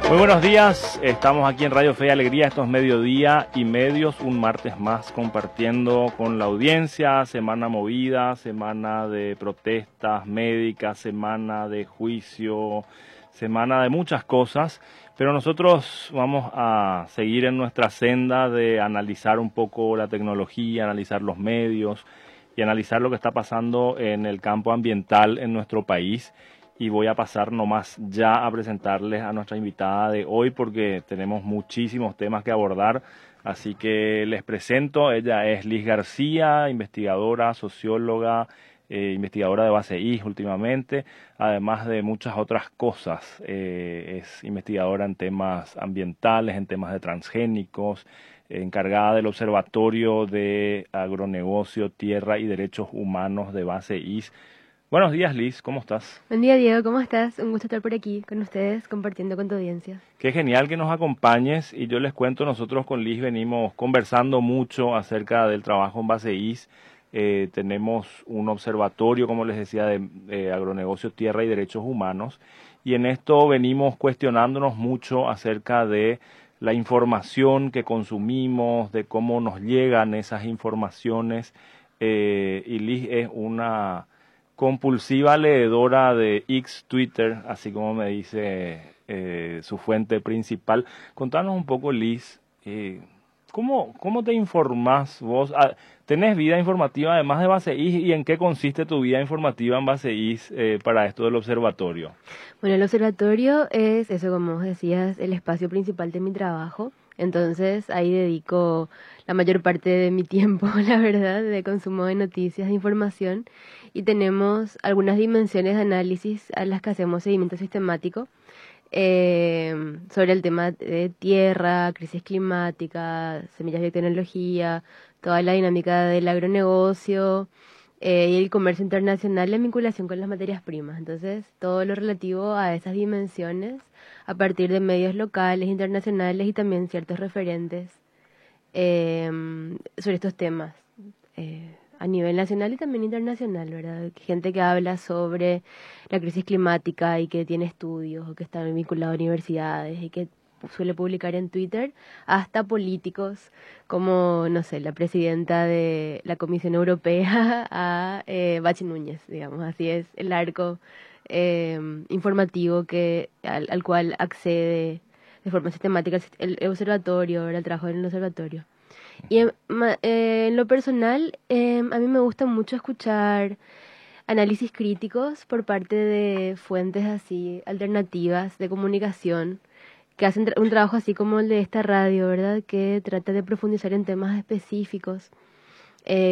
Muy buenos días, estamos aquí en Radio Fe y Alegría, esto es Mediodía y Medios, un martes más compartiendo con la audiencia, semana movida, semana de protestas médicas, semana de juicio, semana de muchas cosas, pero nosotros vamos a seguir en nuestra senda de analizar un poco la tecnología, analizar los medios y analizar lo que está pasando en el campo ambiental en nuestro país. Y voy a pasar nomás ya a presentarles a nuestra invitada de hoy porque tenemos muchísimos temas que abordar. Así que les presento, ella es Liz García, investigadora, socióloga, investigadora de BaseIS últimamente, además de muchas otras cosas. Es investigadora en temas ambientales, en temas de transgénicos, encargada del Observatorio de Agronegocio, Tierra y Derechos Humanos de BaseIS. Buenos días, Liz, ¿cómo estás? Buen día, Diego, ¿cómo estás? Un gusto estar por aquí con ustedes, compartiendo con tu audiencia. Qué genial que nos acompañes y yo les cuento, nosotros con Liz venimos conversando mucho acerca del trabajo en BaseIS. Tenemos un observatorio, como les decía, de agronegocio, tierra y derechos humanos y en esto venimos cuestionándonos mucho acerca de la información que consumimos, de cómo nos llegan esas informaciones y Liz es una compulsiva leedora de X Twitter, así como me dice su fuente principal. Contanos un poco, Liz, ¿cómo te informás vos? ¿Tenés vida informativa además de BaseIS y en qué consiste tu vida informativa en BaseIS para esto del observatorio? Bueno, el observatorio es eso, como vos decías, el espacio principal de mi trabajo. Entonces ahí dedico la mayor parte de mi tiempo, la verdad, de consumo de noticias, de información. Y tenemos algunas dimensiones de análisis a las que hacemos seguimiento sistemático sobre el tema de tierra, crisis climática, semillas de tecnología, toda la dinámica del agronegocio y el comercio internacional en vinculación con las materias primas. Entonces, todo lo relativo a esas dimensiones a partir de medios locales, internacionales y también ciertos referentes sobre estos temas a nivel nacional y también internacional, ¿verdad? Gente que habla sobre la crisis climática y que tiene estudios o que está vinculado a universidades y que suele publicar en Twitter, hasta políticos como, no sé, la presidenta de la Comisión Europea a Bachi Núñez, digamos, así es el arco informativo al cual accede de forma sistemática el observatorio, el trabajo en el observatorio. Y en lo personal, a mí me gusta mucho escuchar análisis críticos por parte de fuentes así alternativas de comunicación que hacen un trabajo así como el de esta radio, ¿verdad? Que trata de profundizar en temas específicos